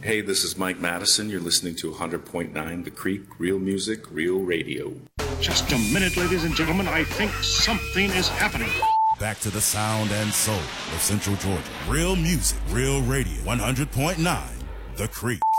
Hey, this is Mike Madison. You're listening to 100.9 The Creek, real music, real radio. Just a minute, ladies and gentlemen. I think something is happening. Back to the sound and soul of Central Georgia. Real music, real radio. 100.9 The Creek.